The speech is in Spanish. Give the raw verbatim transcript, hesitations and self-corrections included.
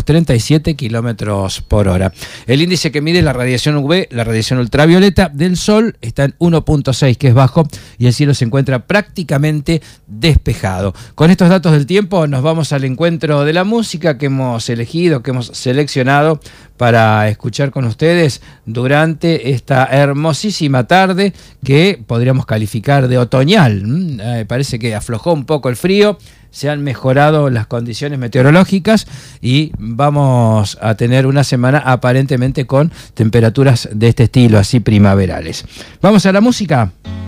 treinta y siete kilómetros por hora. El índice que mide la radiación U V, la radiación ultravioleta del Sol, está en uno punto seis, que es bajo, y el cielo se encuentra prácticamente despejado. Con estos datos del tiempo nos vamos al encuentro de la música que hemos elegido, que hemos seleccionado para escuchar con ustedes durante esta hermosísima tarde que podríamos calificar de otoñal. Mm, eh, parece que aflojó un poco el frío, se han mejorado las condiciones meteorológicas y vamos a tener una semana aparentemente con temperaturas de este estilo, así primaverales. Vamos a la música.